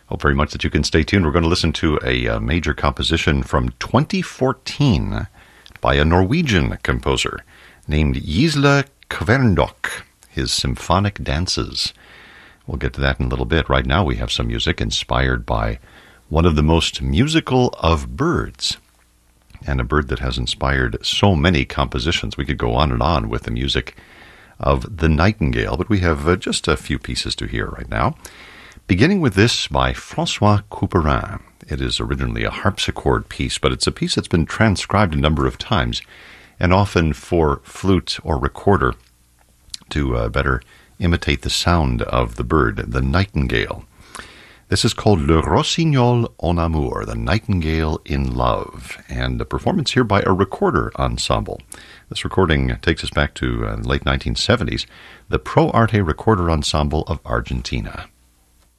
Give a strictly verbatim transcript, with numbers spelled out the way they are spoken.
Hope very much that you can stay tuned. We're going to listen to a, a major composition from twenty fourteen by a Norwegian composer named Gisle Kverndok, his Symphonic Dances. We'll get to that in a little bit. Right now we have some music inspired by one of the most musical of birds, and a bird that has inspired so many compositions. We could go on and on with the music of the nightingale, but we have uh, just a few pieces to hear right now. Beginning with this by François Couperin. It is originally a harpsichord piece, but it's a piece that's been transcribed a number of times, and often for flute or recorder to uh, better imitate the sound of the bird, the nightingale. This is called Le Rossignol en Amour, the Nightingale in Love, and a performance here by a recorder ensemble. This recording takes us back to uh, the late nineteen seventies, the Pro Arte Recorder Ensemble of Argentina.